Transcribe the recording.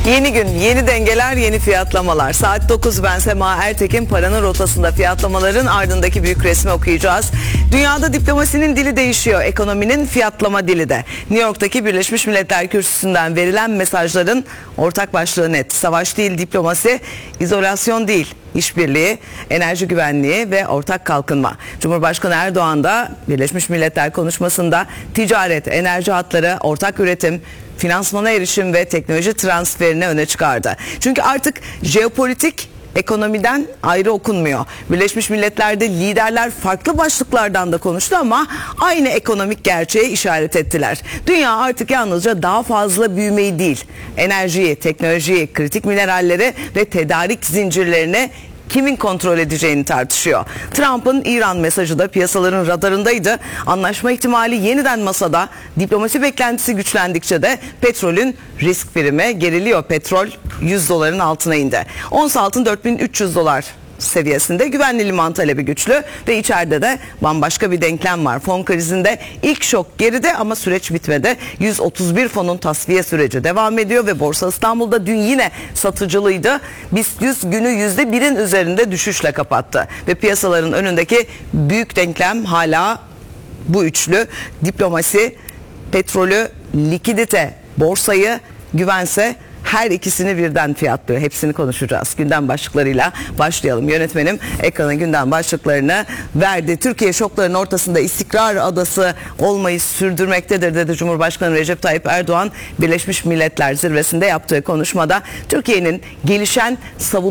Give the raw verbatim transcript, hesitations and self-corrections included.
Yeni gün, yeni dengeler, yeni fiyatlamalar. Saat dokuz, ben Sema Ertekin. Paranın rotasında fiyatlamaların ardındaki büyük resmi okuyacağız. Dünyada diplomasinin dili değişiyor. Ekonominin fiyatlama dili de. New York'taki Birleşmiş Milletler Kürsüsü'nden verilen mesajların ortak başlığı net. Savaş değil diplomasi, izolasyon değil işbirliği, enerji güvenliği ve ortak kalkınma. Cumhurbaşkanı Erdoğan da Birleşmiş Milletler konuşmasında ticaret, enerji hatları, ortak üretim, finansmana erişim ve teknoloji transferini öne çıkardı. Çünkü artık jeopolitik ekonomiden ayrı okunmuyor. Birleşmiş Milletler'de liderler farklı başlıklardan da konuştu ama aynı ekonomik gerçeğe işaret ettiler. Dünya artık yalnızca daha fazla büyümeyi değil, enerjiyi, teknolojiyi, kritik mineralleri ve tedarik zincirlerini kimin kontrol edeceğini tartışıyor. Trump'ın İran mesajı da piyasaların radarındaydı. Anlaşma ihtimali yeniden masada. Diplomasi beklentisi güçlendikçe de petrolün risk primi geriliyor. Petrol yüz doların altına indi. Ons altın dört bin üç yüz dolar seviyesinde. Güvenli liman talebi güçlü ve içeride de bambaşka bir denklem var. Fon krizinde ilk şok geride ama süreç bitmedi. yüz otuz bir fonun tasfiye süreci devam ediyor ve Borsa İstanbul'da dün yine satıcılıydı. BIST yüz günü yüzde birin üzerinde düşüşle kapattı ve piyasaların önündeki büyük denklem hala bu üçlü: diplomasi, petrolü, likidite, borsayı, güvense her ikisini birden fiyatlıyor. Hepsini konuşacağız. Gündem başlıklarıyla başlayalım. Yönetmenim ekrana gündem başlıklarını verdi. Türkiye şokların ortasında istikrar adası olmayı sürdürmektedir dedi Cumhurbaşkanı Recep Tayyip Erdoğan. Birleşmiş Milletler Zirvesi'nde yaptığı konuşmada Türkiye'nin gelişen savunma